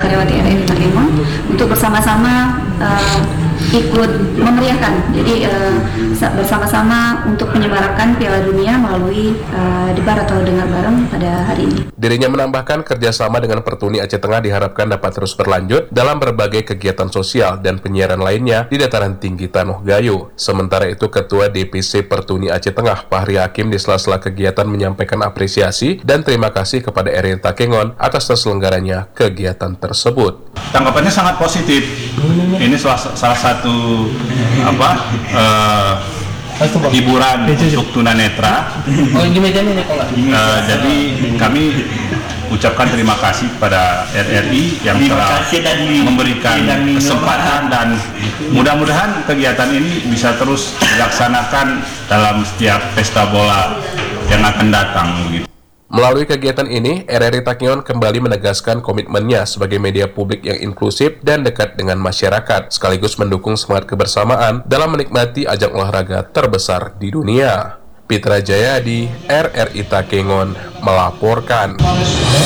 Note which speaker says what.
Speaker 1: Karyawati RRI Takengon untuk bersama-sama ikut memeriahkan. Jadi bersama-sama untuk menyemarakan Piala Dunia melalui debat atau dengar bareng pada hari ini.
Speaker 2: Dirinya menambahkan kerjasama dengan Pertuni Aceh Tengah diharapkan dapat terus berlanjut dalam berbagai kegiatan sosial dan penyiaran lainnya di dataran tinggi Tanoh Gayo. Sementara itu, Ketua DPC Pertuni Aceh Tengah, Fahri Hakim, di sela-sela kegiatan menyampaikan apresiasi dan terima kasih kepada RRI Takengon atas terselenggaranya kegiatan tersebut.
Speaker 3: Tanggapannya sangat positif. Ini salah satu hiburan untuk tunanetra. Jadi kami ucapkan terima kasih kepada RRI yang telah memberikan kesempatan, dan mudah-mudahan kegiatan ini bisa terus dilaksanakan dalam setiap pesta bola yang akan datang.
Speaker 2: Melalui kegiatan ini, RRI Takengon kembali menegaskan komitmennya sebagai media publik yang inklusif dan dekat dengan masyarakat, sekaligus mendukung semangat kebersamaan dalam menikmati ajang olahraga terbesar di dunia. Pitra Jayadi, RRI Takengon, melaporkan.